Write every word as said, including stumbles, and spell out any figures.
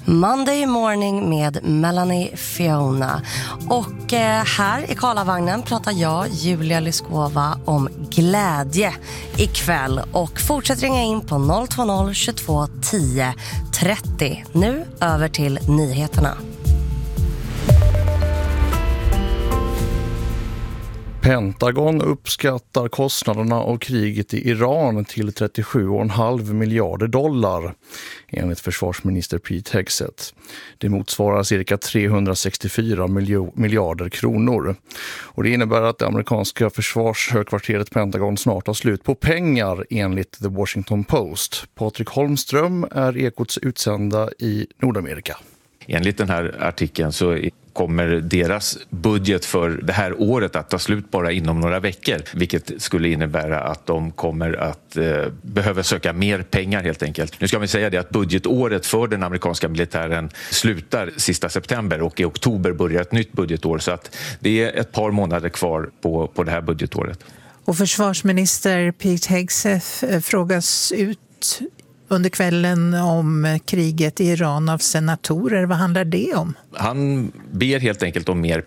Monday Morning med Melanie Fiona. Och eh, här i Karlavagnen pratar jag, Julia Lyskova, om glädje ikväll. Och fortsätt ringa in på noll två noll tjugotvå tio trettio. Nu över till nyheterna. Pentagon uppskattar kostnaderna av kriget i Iran till trettiosju komma fem miljarder dollar, enligt försvarsminister Pete Hegseth. Det motsvarar cirka trehundrasextiofyra miljarder kronor. Och det innebär att det amerikanska försvarshögkvarteret Pentagon snart har slut på pengar, enligt The Washington Post. Patrik Holmström är Ekots utsända i Nordamerika. Enligt den här artikeln så kommer deras budget för det här året att ta slut bara inom några veckor, vilket skulle innebära att de kommer att eh, behöva söka mer pengar helt enkelt. Nu ska vi säga det att budgetåret för den amerikanska militären slutar sista september och i oktober börjar ett nytt budgetår, så att det är ett par månader kvar på, på det här budgetåret. Och försvarsminister Pete Hegseth frågas ut under kvällen om kriget i Iran av senatorer. Vad handlar det om? Han ber helt enkelt om mer